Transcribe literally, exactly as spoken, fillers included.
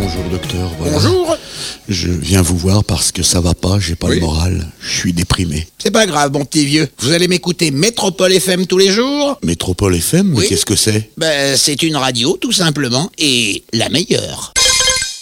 Bonjour docteur, voilà. Bonjour. Je viens vous voir parce que ça va pas, j'ai pas Oui. le moral, je suis déprimé. C'est pas grave, mon petit vieux. Vous allez m'écouter Métropole F M tous les jours. Métropole F M, mais Oui. qu'est-ce que c'est? Ben, c'est une radio, tout simplement, et la meilleure.